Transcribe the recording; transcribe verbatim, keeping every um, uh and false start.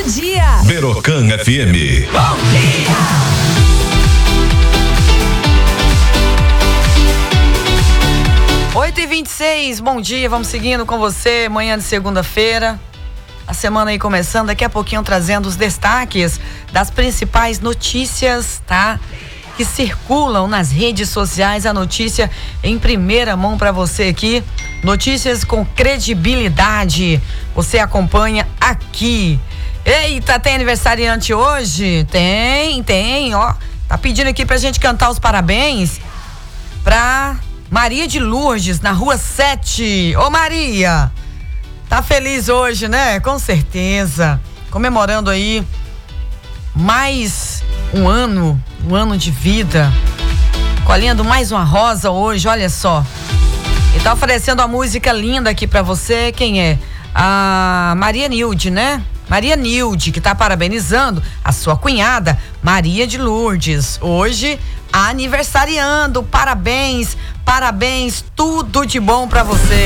dia. Verocã F M. Bom dia. oito e vinte e seis, bom dia, vamos seguindo com você, manhã de segunda-feira, a semana aí começando, daqui a pouquinho trazendo os destaques das principais notícias, tá? Que circulam nas redes sociais, a notícia em primeira mão para você aqui, notícias com credibilidade, você acompanha aqui. Eita, tem aniversariante hoje? Tem, tem, ó, tá pedindo aqui pra gente cantar os parabéns pra Maria de Lourdes, na rua sete. Ô Maria, tá feliz hoje, né? Com certeza. Comemorando aí mais um ano, um ano de vida. Colhendo mais uma rosa hoje, olha só. E tá oferecendo uma música linda aqui pra você. Quem é? A Maria Nilde, né? Maria Nilde, que tá parabenizando a sua cunhada, Maria de Lourdes. Hoje, aniversariando. Parabéns, parabéns, tudo de bom pra você.